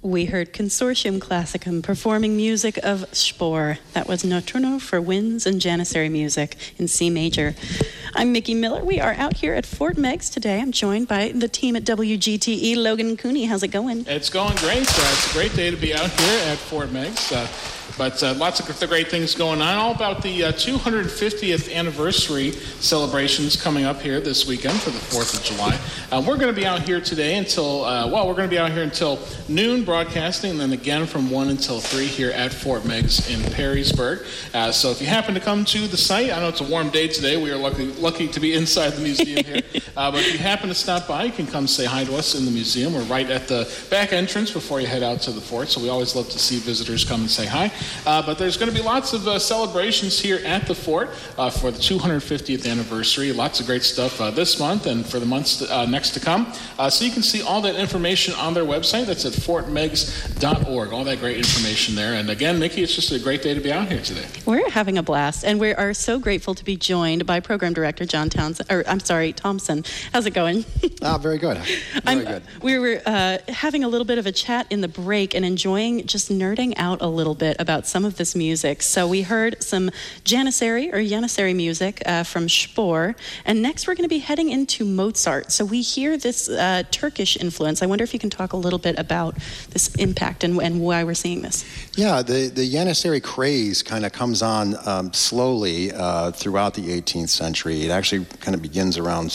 We heard Consortium Classicum performing music of Spohr. That was Notturno for winds and Janissary music in C major. I'm Mickey Miller. We are out here at Fort Meigs today. I'm joined by the team at WGTE. Logan Cooney, how's it going? It's going great. It's a great day to be out here at Fort Meigs. But lots of great things going on. All about the 250th anniversary celebrations coming up here this weekend for the 4th of July. We're going to be out here today until, we're going to be out here until noon broadcasting, and then again from 1 until 3 here at Fort Meigs in Perrysburg. So if you happen to come to the site, I know it's a warm day today. We are lucky to be inside the museum here. But if you happen to stop by, you can come say hi to us in the museum. We're right at the back entrance before you head out to the fort, so we always love to see visitors come and say hi. But there's going to be lots of celebrations here at the fort for the 250th anniversary. Lots of great stuff this month and for the months next to come. So you can see all that information on their website. That's at fortmeigs.org. All that great information there. And again, Mickey, it's just a great day to be out here today. We're having a blast, and we are so grateful to be joined by Program Director John Thompson. How's it going? Very good. Very good. We were having a little bit of a chat in the break and enjoying just nerding out a little bit about some of this music. So we heard some Janissary music from Spohr, and next we're going to be heading into Mozart. So we hear this Turkish influence. I wonder if you can talk a little bit about this impact and why we're seeing this. Yeah, the Janissary craze kind of comes on slowly throughout the 18th century. It actually kind of begins around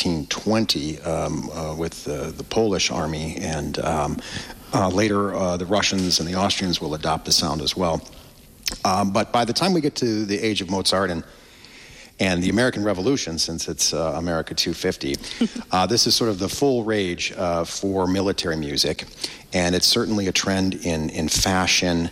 1720 with the Polish army, and later the Russians and the Austrians will adopt the sound as well. But by the time we get to the age of Mozart and the American Revolution, since it's America 250, this is sort of the full rage for military music, and it's certainly a trend in fashion,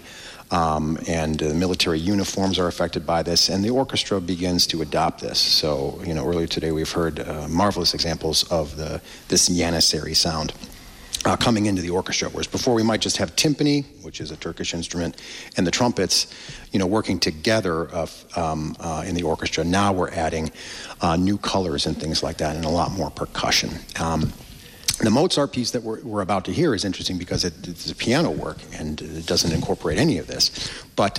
and military uniforms are affected by this, and the orchestra begins to adopt this. So, earlier today we've heard marvelous examples of this Janissary sound coming into the orchestra, whereas before we might just have timpani, which is a Turkish instrument, and the trumpets, working together in the orchestra. Now we're adding new colors and things like that, and a lot more percussion. The Mozart piece that we're about to hear is interesting because it's a piano work, and it doesn't incorporate any of this. But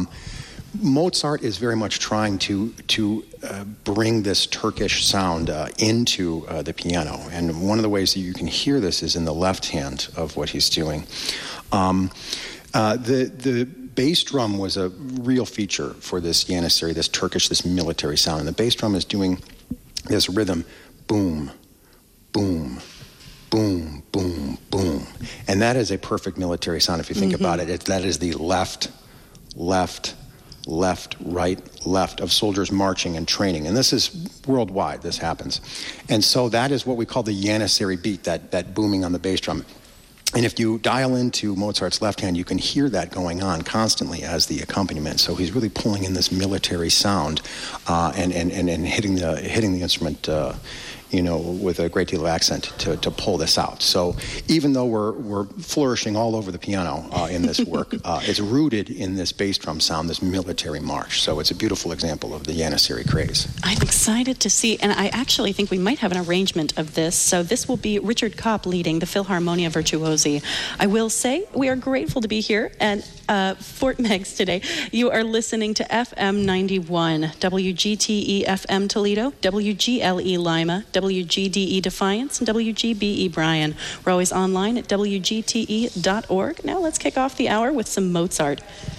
Mozart is very much trying to bring this Turkish sound into the piano. And one of the ways that you can hear this is in the left hand of what he's doing. The bass drum was a real feature for this Janissary, this Turkish, this military sound. And the bass drum is doing this rhythm, boom, boom, boom, boom, boom. And that is a perfect military sound if you think about it. That is the left, right, left of soldiers marching and training. And this is worldwide, this happens. And so that is what we call the Janissary beat, that booming on the bass drum. And if you dial into Mozart's left hand, you can hear that going on constantly as the accompaniment. So he's really pulling in this military sound and hitting the instrument with a great deal of accent to pull this out. So even though we're flourishing all over the piano in this work, it's rooted in this bass drum sound, this military march. So it's a beautiful example of the Janissary craze. I'm excited to see, and I actually think we might have an arrangement of this. So this will be Richard Kopp leading the Philharmonia Virtuosi. I will say we are grateful to be here at Fort Meigs today. You are listening to FM 91, WGTE FM Toledo, WGLE Lima, WGDE Defiance, and WGBE Bryan. We're always online at WGTE.org. Now let's kick off the hour with some Mozart.